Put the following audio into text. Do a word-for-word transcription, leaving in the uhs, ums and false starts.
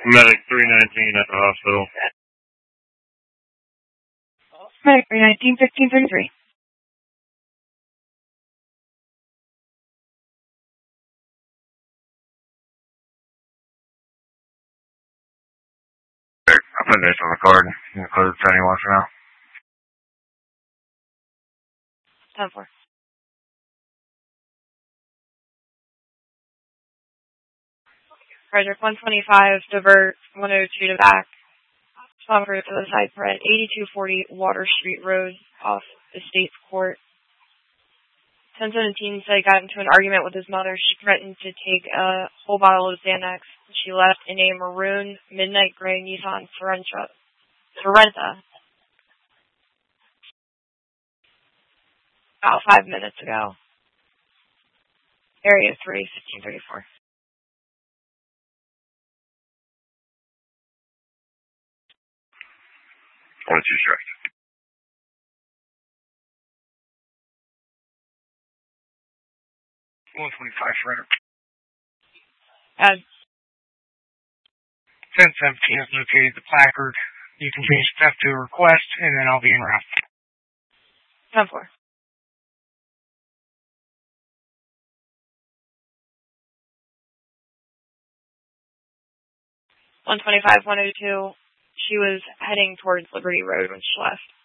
Medic three nineteen at the hospital. Medic three nineteen, fifteen thirty-three. I'll put this on the card. You can close the anyone for now. ten four. Frederick one twenty-five, divert one oh two to back. Transfer to the side thread, eighty-two forty Water Street Road off Estates Court. ten seventeen said he got into an argument with his mother. She threatened to take a whole bottle of Xanax. She left in a maroon, midnight gray Nissan Sorento. Sorento. About five minutes ago. Area three, fifteen thirty-four. One two strike. one twenty-five surrender. Uh, ten seventeen has located the placard. You can change stuff to a request, and then I'll be en route. ten four. one twenty-five, one oh two. She was heading towards Liberty Road when she left.